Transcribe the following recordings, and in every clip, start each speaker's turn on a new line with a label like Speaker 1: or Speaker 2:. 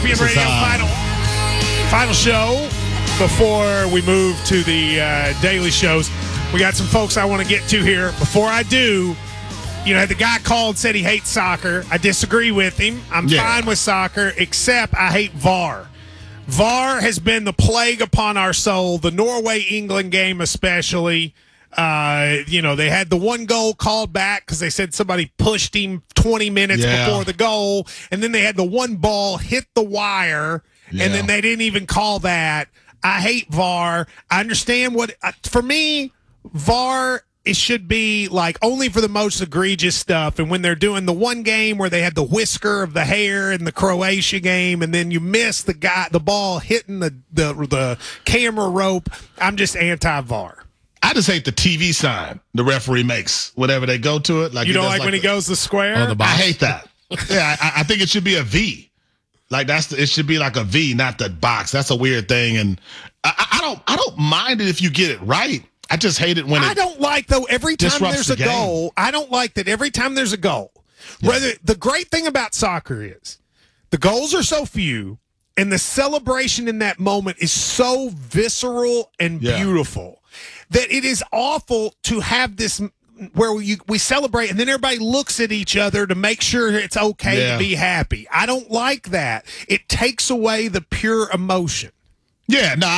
Speaker 1: ESPN Radio final show before we move to the daily shows. We got some folks I want to get to here. Before I do, the guy called and said he hates soccer. I disagree with him. I'm fine with soccer, except I hate VAR. VAR has been the plague upon our soul, the Norway-England game especially. They had the one goal called back because they said somebody pushed him 20 minutes before the goal, and then they had the one ball hit the wire, and then they didn't even call that. I hate VAR. I understand for me, VAR, it should be like only for the most egregious stuff. And when they're doing the one game where they had the whisker of the hair in the Croatia game, and then you miss the ball hitting the camera rope, I'm just anti-VAR.
Speaker 2: I just hate the TV sign the referee makes whenever they go to it. Like
Speaker 1: you don't like when he goes the square?
Speaker 2: The box. I hate that. I think it should be a V. Like it should be like a V, not the box. That's a weird thing, and I don't mind it if you get it right. I just hate it when
Speaker 1: I don't like though every time there's a goal. I don't like that every time there's a goal. Whether the great thing about soccer is the goals are so few, and the celebration in that moment is so visceral and beautiful that it is awful to have this where we celebrate and then everybody looks at each other to make sure it's okay to be happy. I don't like that. It takes away the pure emotion.
Speaker 2: Yeah, no,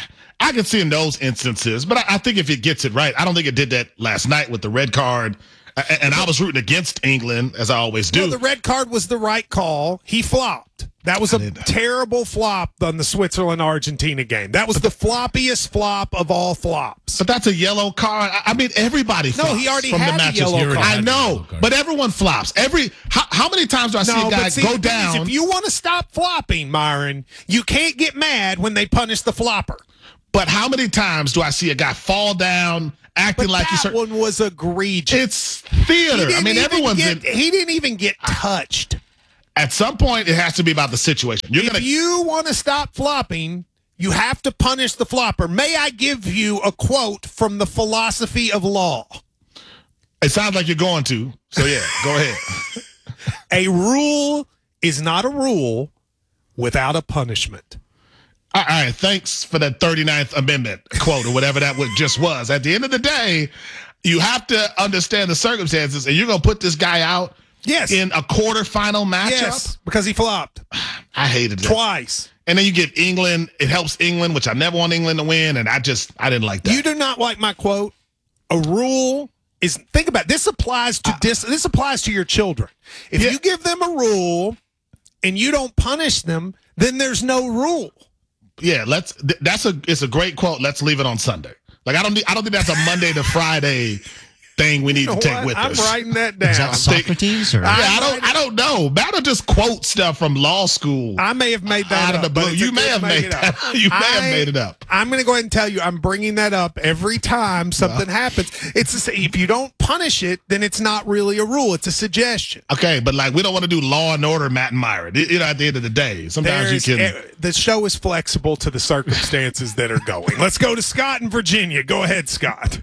Speaker 2: I can see in those instances, but I think if it gets it right, I don't think it did that last night with the red card. And I was rooting against England, as I always do.
Speaker 1: Well, the red card was the right call. He flopped. That was a terrible flop on the Switzerland-Argentina game. That was the floppiest flop of all flops.
Speaker 2: But that's a yellow card. I mean, everybody flops.
Speaker 1: No, he already had a yellow card.
Speaker 2: I know, but everyone flops. How many times do I see a guy go down?
Speaker 1: If you want to stop flopping, Myron, you can't get mad when they punish the flopper.
Speaker 2: But how many times do I see a guy fall down acting like
Speaker 1: that one was egregious?
Speaker 2: It's theater. I mean,
Speaker 1: he didn't even get touched.
Speaker 2: At some point, it has to be about the situation.
Speaker 1: If you want to stop flopping, you have to punish the flopper. May I give you a quote from the philosophy of law?
Speaker 2: It sounds like you're going to. So, yeah, go ahead.
Speaker 1: A rule is not a rule without a punishment.
Speaker 2: All right, thanks for that 39th Amendment quote or whatever that just was. At the end of the day, you have to understand the circumstances, and you're going to put this guy out in a quarterfinal matchup?
Speaker 1: Yes, because he flopped.
Speaker 2: I hated that.
Speaker 1: Twice.
Speaker 2: And then you get England. It helps England, which I never want England to win, and I didn't like that.
Speaker 1: You do not like my quote. A rule is, think about it, this applies to your children. If you give them a rule and you don't punish them, then there's no rule.
Speaker 2: Yeah, it's a great quote. Let's leave it on Sunday. Like I don't think that's a Monday to Friday thing we need to take with us.
Speaker 1: I'm writing that down.
Speaker 3: Is that Socrates? Or?
Speaker 2: I don't know. Matt just quote stuff from law school.
Speaker 1: I may have made that
Speaker 2: out of the blue. You may have made that. You may have made it up.
Speaker 1: I'm going to go ahead and tell you, I'm bringing that up every time something happens. If you don't punish it, then it's not really a rule. It's a suggestion.
Speaker 2: Okay, but we don't want to do Law and Order, Matt and Myron. At the end of the day, sometimes you can.
Speaker 1: The show is flexible to the circumstances that are going. Let's go to Scott in Virginia. Go ahead, Scott.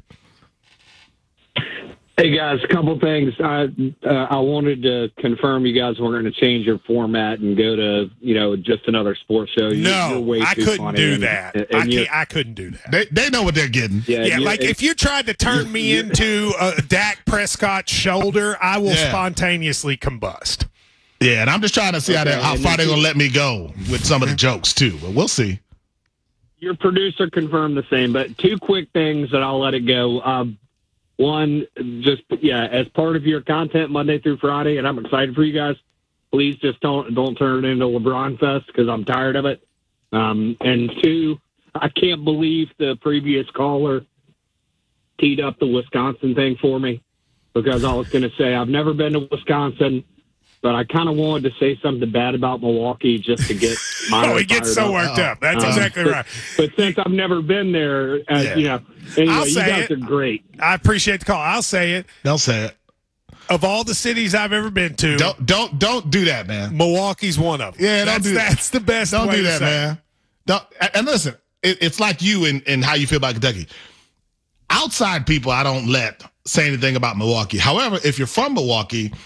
Speaker 4: Hey guys, a couple things. I wanted to confirm you guys weren't going to change your format and go to just another sports show.
Speaker 1: No, I couldn't do that. I couldn't do that.
Speaker 2: They know what they're getting.
Speaker 1: Yeah, if you tried to turn me into Dak Prescott's shoulder, I will spontaneously combust.
Speaker 2: Yeah, and I'm just trying to see how far they're going to let me go with some of the jokes too. But we'll see.
Speaker 4: Your producer confirmed the same, but two quick things that I'll let it go. One, as part of your content Monday through Friday, and I'm excited for you guys. Please just don't turn it into LeBron Fest because I'm tired of it. And two, I can't believe the previous caller teed up the Wisconsin thing for me because I was going to say I've never been to Wisconsin, but I kind of wanted to say something bad about Milwaukee just to get my.
Speaker 1: He gets so worked up. That's exactly right.
Speaker 4: But since I've never been there, anyway, you guys are great.
Speaker 1: I appreciate the call. I'll say it.
Speaker 2: They'll say it.
Speaker 1: Of all the cities I've ever been to,
Speaker 2: don't do that, man.
Speaker 1: Milwaukee's one of them.
Speaker 2: Yeah, don't do that.
Speaker 1: That's the best.
Speaker 2: Don't
Speaker 1: way
Speaker 2: do
Speaker 1: to
Speaker 2: that,
Speaker 1: say
Speaker 2: man. Don't. And listen, it's like you and how you feel about Kentucky. Outside people, I don't let say anything about Milwaukee. However, if you're from Milwaukee,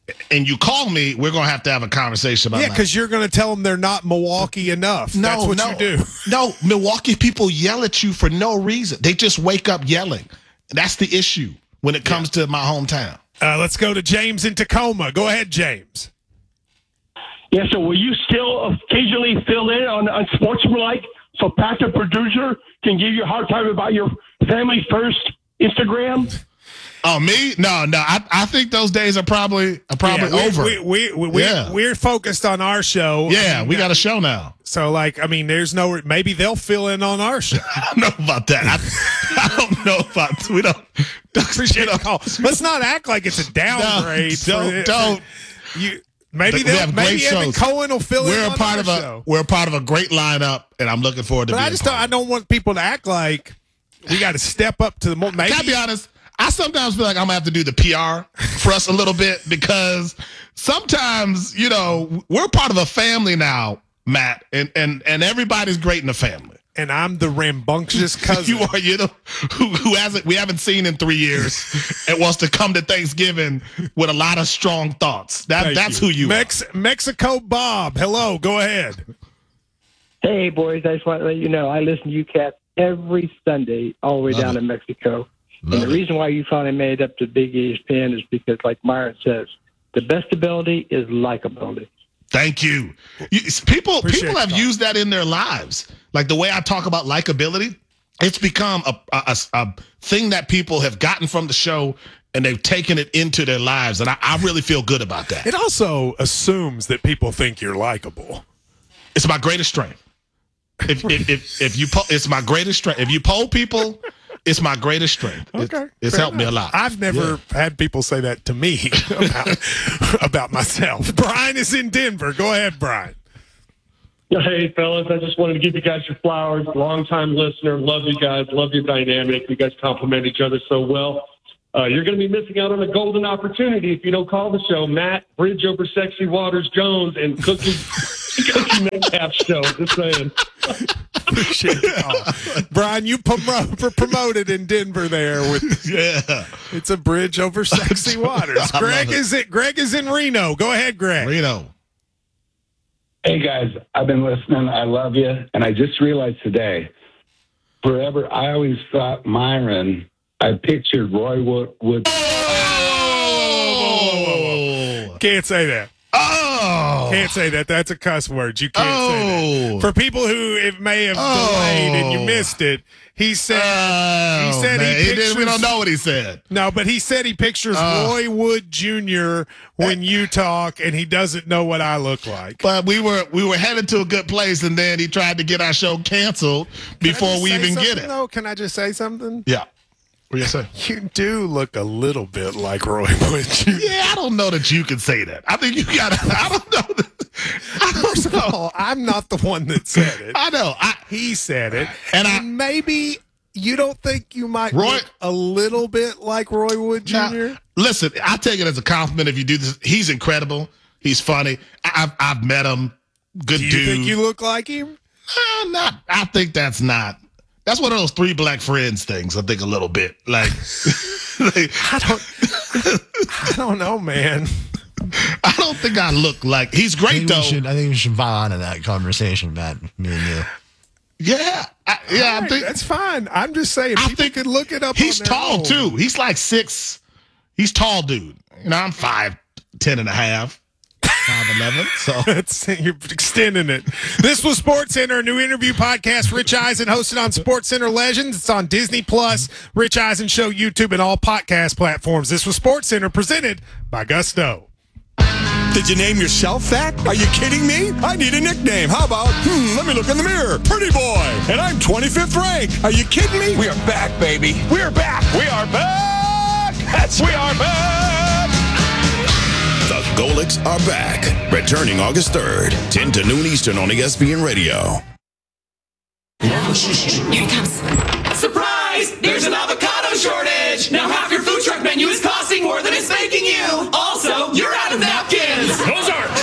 Speaker 2: and you call me, we're going to have a conversation about that.
Speaker 1: Yeah, because you're going to tell them they're not Milwaukee enough. That's what you do.
Speaker 2: No, Milwaukee people yell at you for no reason. They just wake up yelling. That's the issue when it comes to my hometown.
Speaker 1: Let's go to James in Tacoma. Go ahead, James.
Speaker 3: Yeah, so will you still occasionally fill in on Sportsmanlike so Pat, the producer, can give you a hard time about your Family First Instagram?
Speaker 2: Oh, me? No. I think those days are probably over.
Speaker 1: We're focused on our show.
Speaker 2: Yeah, we got a show now.
Speaker 1: So, there's no. Maybe they'll fill in on our show.
Speaker 2: I don't know about that. I don't know about. We don't.
Speaker 1: Appreciate the call. Let's not act like it's a downgrade.
Speaker 2: Don't.
Speaker 1: Maybe Evan Cohen will fill in on our show.
Speaker 2: We're a part of a great lineup, and I'm looking forward to. But
Speaker 1: I don't want people to act like we got to step up to the moment.
Speaker 2: I gotta be honest. I sometimes feel like I'm going to have to do the PR for us a little bit because sometimes, we're part of a family now, Matt, and everybody's great in the family.
Speaker 1: And I'm the rambunctious cousin.
Speaker 2: You are, we haven't seen in 3 years and wants to come to Thanksgiving with a lot of strong thoughts. That's who you are.
Speaker 1: Mexico Bob, hello, go ahead.
Speaker 3: Hey, boys, I just want to let you know I listen to you cats every Sunday all the way down in Mexico. And the reason why you finally made it up to Big ESPN is because, like Myron says, the best ability is likability.
Speaker 2: Thank you. People have used that in their lives. Like the way I talk about likability, it's become a thing that people have gotten from the show and they've taken it into their lives. And I really feel good about that.
Speaker 1: It also assumes that people think you're likable.
Speaker 2: It's my greatest strength. It's my greatest strength. If you poll people, it's my greatest strength.
Speaker 1: Okay,
Speaker 2: it's helped me a lot.
Speaker 1: I've never had people say that to me about myself. Brian is in Denver. Go ahead, Brian.
Speaker 5: Hey, fellas, I just wanted to give you guys your flowers. Long-time listener. Love you guys. Love your dynamic. You guys complement each other so well. You're going to be missing out on a golden opportunity if you don't call the show Matt Bridge over Sexy Waters Jones and Cookie Metcalf show. Just saying.
Speaker 1: Appreciate it. Brian, you promoted in Denver there with it's a bridge over Sexy Waters. Greg is in Reno. Go ahead, Greg.
Speaker 2: Reno.
Speaker 6: Hey guys, I've been listening. I love you, and I just realized today. Forever, I always thought Myron. I pictured Roy Wood.
Speaker 1: Oh! Can't say that.
Speaker 2: Oh!
Speaker 1: Can't say that. That's a cuss word. You can't say that. For people who it may have delayed and you missed it, he said
Speaker 2: we don't know what he said.
Speaker 1: No, but he said he pictures Roy Wood Jr. when you talk, and he doesn't know what I look like.
Speaker 2: But we were headed to a good place, and then he tried to get our show canceled before we even get it.
Speaker 1: No, can I just say something?
Speaker 2: Yeah. What you say?
Speaker 1: You do look a little bit like Roy Wood Jr.
Speaker 2: Yeah, I don't know that you can say that. I think you got to. I don't know.
Speaker 1: First of all, I'm not the one that said it.
Speaker 2: I know.
Speaker 1: He said it. And maybe you don't think you might look a little bit like Roy Wood Jr.? Now,
Speaker 2: listen, I take it as a compliment if you do this. He's incredible. He's funny. I've met him. Good dude.
Speaker 1: Do you think you look like him?
Speaker 2: Not. I think that's not. That's one of those 3 black friends things, I think, a little bit. Like
Speaker 1: I don't know, man.
Speaker 2: I don't think I look like he's great though.
Speaker 7: I think we should file on to that conversation, Matt. Me and you.
Speaker 2: Yeah, I think
Speaker 1: that's fine. I'm just saying. People could look it up.
Speaker 2: He's tall too. He's like 6. He's tall, dude. I'm 5'10" and a half. 5'11",
Speaker 1: so you're extending it. This was SportsCenter, a new interview podcast. Rich Eisen hosted on SportsCenter Legends. It's on Disney Plus, Rich Eisen Show, YouTube, and all podcast platforms. This was SportsCenter, presented by Gusto.
Speaker 8: Did you name yourself that? Are you kidding me? I need a nickname. How about, let me look in the mirror. Pretty Boy. And I'm 25th ranked. Are you kidding me?
Speaker 9: We are back, baby. We are back. We are back. We are back.
Speaker 10: The Golics are back. Returning August 3rd, 10 to noon Eastern on ESPN Radio.
Speaker 11: Here he comes. Surprise! There's an avocado shortage! Now half your food truck menu is costing more than it's making you! Also, you're out of napkins!
Speaker 12: Those aren't cheap!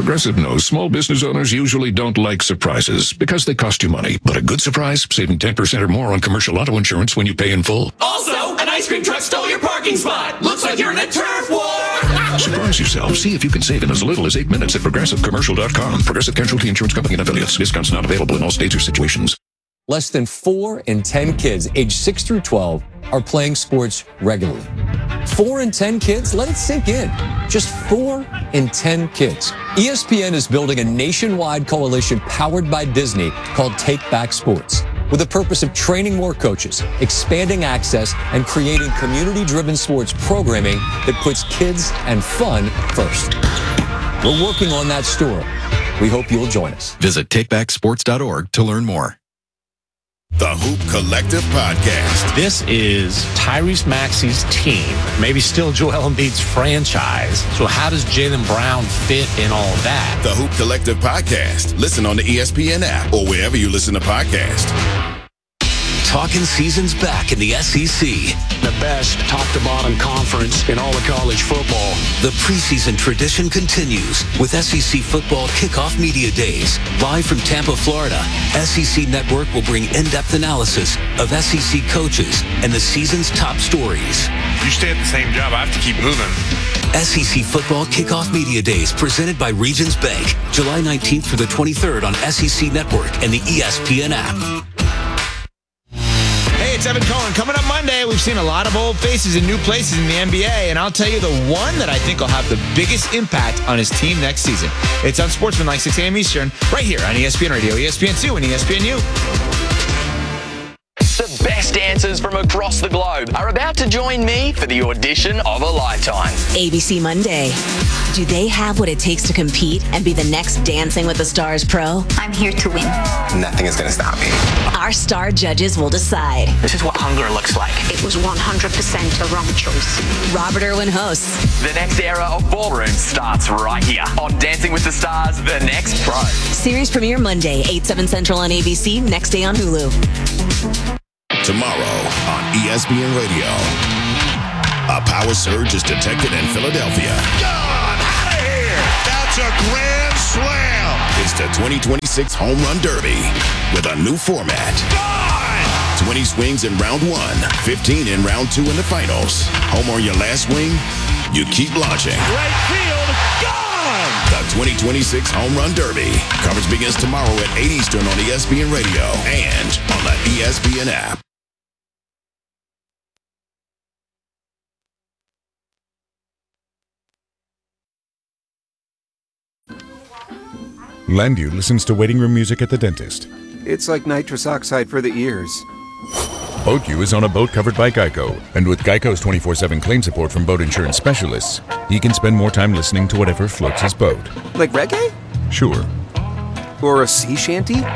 Speaker 12: Progressive knows small business owners usually don't like surprises because they cost you money. But a good surprise, saving 10% or more on commercial auto insurance when you pay in full.
Speaker 11: Also, an ice cream truck stole your parking spot. Looks like you're in a turf war.
Speaker 12: Surprise yourself. See if you can save in as little as 8 minutes at ProgressiveCommercial.com. Progressive Casualty Insurance Company and affiliates. Discounts not available in all states or situations.
Speaker 13: Less than 4 in 10 kids aged 6 through 12 are playing sports regularly. 4 in 10 kids? Let it sink in. Just 4 in 10 kids. ESPN is building a nationwide coalition powered by Disney called Take Back Sports, with the purpose of training more coaches, expanding access, and creating community-driven sports programming that puts kids and fun first. We're working on that story. We hope you'll join us.
Speaker 14: Visit takebacksports.org to learn more.
Speaker 10: The Hoop Collective Podcast.
Speaker 15: This is Tyrese Maxey's team, maybe still Joel Embiid's franchise. So how does Jaylen Brown fit in all that?
Speaker 10: The Hoop Collective Podcast. Listen on the ESPN app or wherever you listen to podcasts.
Speaker 16: Talking season's back in the SEC.
Speaker 17: The best top-to-bottom conference in all of college football.
Speaker 16: The preseason tradition continues with SEC Football Kickoff Media Days. Live from Tampa, Florida, SEC Network will bring in-depth analysis of SEC coaches and the season's top stories.
Speaker 18: You stay at the same job, I have to keep moving.
Speaker 16: SEC Football Kickoff Media Days presented by Regions Bank. July 19th through the 23rd on SEC Network and the ESPN app.
Speaker 19: Hey, it's Evan Cohen. Coming up Monday, we've seen a lot of old faces in new places in the NBA, and I'll tell you the one that I think will have the biggest impact on his team next season. It's on Sportsmanlike, 6 a.m. Eastern, right here on ESPN Radio, ESPN2, and ESPNU.
Speaker 20: The best dancers from across the globe are about to join me for the audition of a lifetime.
Speaker 21: ABC Monday. Do they have what it takes to compete and be the next Dancing with the Stars pro?
Speaker 22: I'm here to win.
Speaker 23: Nothing is going to stop me.
Speaker 21: Our star judges will decide.
Speaker 20: This is what hunger looks like.
Speaker 22: It was 100% a wrong choice.
Speaker 21: Robert Irwin hosts.
Speaker 20: The next era of ballroom starts right here on Dancing with the Stars, The Next Pro.
Speaker 21: Series premiere Monday, 8/7 Central on ABC, next day on Hulu.
Speaker 10: Tomorrow on ESPN Radio, a power surge is detected in Philadelphia.
Speaker 8: God, out of here! That's a grand slam!
Speaker 10: It's the 2026 Home Run Derby with a new format.
Speaker 8: God!
Speaker 10: 20 swings in round 1, 15 in round 2 in the finals. Home on your last swing, you keep launching.
Speaker 8: Right field, gone!
Speaker 10: The 2026 Home Run Derby. Coverage begins tomorrow at 8 Eastern on ESPN Radio and on the ESPN app.
Speaker 24: Landview listens to waiting room music at the dentist.
Speaker 25: It's like nitrous oxide for the ears.
Speaker 24: BoatU is on a boat covered by Geico, and with Geico's 24/7 claim support from boat insurance specialists, he can spend more time listening to whatever floats his boat.
Speaker 25: Like reggae?
Speaker 24: Sure.
Speaker 25: Or a sea shanty?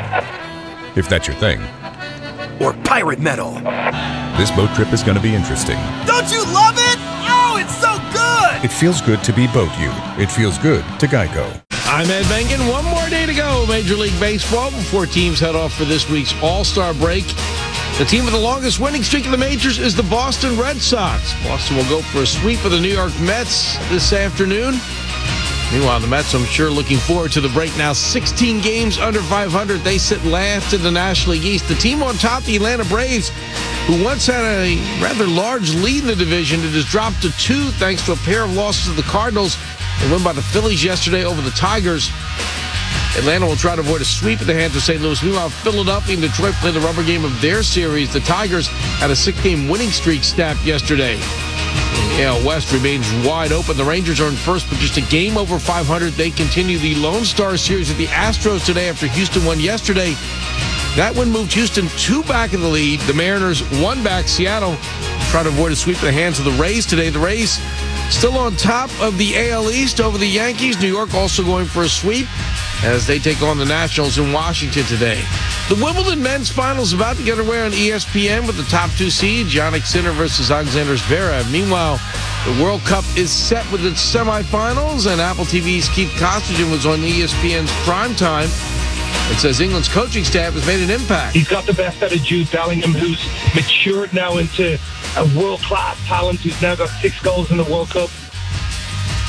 Speaker 24: If that's your thing.
Speaker 25: Or pirate metal?
Speaker 24: This boat trip is going to be interesting.
Speaker 26: Don't you love it? Oh, it's so good!
Speaker 24: It feels good to be BoatU. It feels good to Geico.
Speaker 27: I'm Ed Bengen. One more day to go, Major League Baseball, before teams head off for this week's All-Star break. The team with the longest winning streak in the majors is the Boston Red Sox. Boston will go for a sweep of the New York Mets this afternoon. Meanwhile, the Mets, I'm sure, looking forward to the break now. 16 games under 500. They sit last in the National League East. The team on top, the Atlanta Braves, who once had a rather large lead in the division, it has dropped to 2 thanks to a pair of losses to the Cardinals. They won by the Phillies yesterday over the Tigers. Atlanta will try to avoid a sweep at the hands of St. Louis. Meanwhile, Philadelphia and Detroit play the rubber game of their series. The Tigers had a 6-game winning streak snapped yesterday. The AL West remains wide open. The Rangers are in first, but just a game over 500. They continue the Lone Star series with the Astros today after Houston won yesterday. That win moved Houston 2 back in the lead. The Mariners 1 back. Seattle try to avoid a sweep at the hands of the Rays today. The Rays still on top of the AL East over the Yankees. New York also going for a sweep as they take on the Nationals in Washington today. The Wimbledon men's finals about to get underway on ESPN with the top 2 seeds, Jannik Sinner versus Alexander Zverev. Meanwhile, the World Cup is set with its semifinals, and Apple TV's Keith Costigan was on ESPN's primetime. It says England's coaching staff has made an impact.
Speaker 5: He's got the best out of Jude Bellingham, who's matured now into a world-class talent who's now got 6 goals in the World Cup.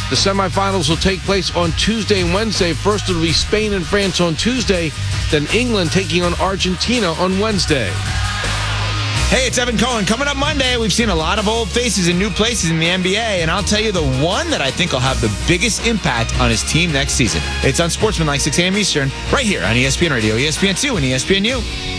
Speaker 27: The semifinals will take place on Tuesday and Wednesday. First, it'll be Spain and France on Tuesday, then England taking on Argentina on Wednesday.
Speaker 19: Hey, it's Evan Cohen. Coming up Monday, we've seen a lot of old faces in new places in the NBA, and I'll tell you the one that I think will have the biggest impact on his team next season. It's on Sportsman like 6 a.m. Eastern, right here on ESPN Radio, ESPN2, and ESPNU.